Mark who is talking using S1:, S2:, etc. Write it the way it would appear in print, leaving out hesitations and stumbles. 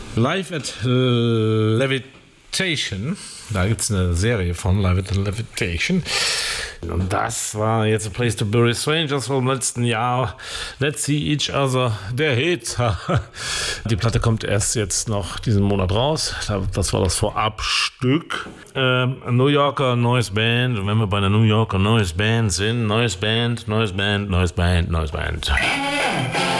S1: Live at Levitation. Da gibt es eine Serie von Live at Levitation. Und das war jetzt A Place to Bury Strangers vom letzten Jahr. Let's See Each Other, der Hit. Die Platte kommt erst jetzt noch diesen Monat raus. Das war das Vorabstück. New Yorker Noise Band. Und wenn wir bei einer New Yorker Noise Band sind, Noise Band.